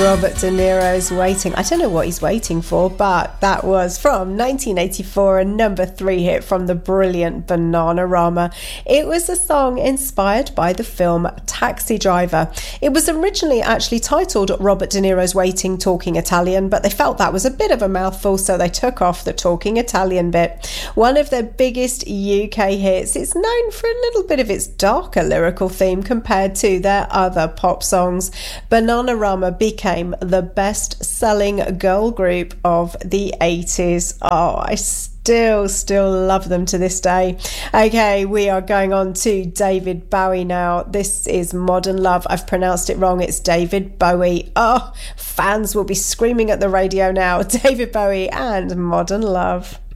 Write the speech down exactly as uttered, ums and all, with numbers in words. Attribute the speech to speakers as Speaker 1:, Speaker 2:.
Speaker 1: Robert De Niro's Waiting. I don't know what he's waiting for, but that was from nineteen eighty-four, a number three hit from the brilliant Bananarama. It was a song inspired by the film Taxi Driver. It was originally actually titled Robert De Niro's Waiting, Talking Italian, but they felt that was a bit of a mouthful, so they took off the talking Italian bit. One of their biggest U K hits. It's known for a little bit of its darker lyrical theme compared to their other pop songs. Bananarama became the best-selling girl group of the eighties. Oh, I still, still love them to this day. Okay, we are going on to David Bowie now. This is Modern Love. I've pronounced it wrong. It's David Bowie. Oh, fans will be screaming at the radio now. David Bowie and Modern Love.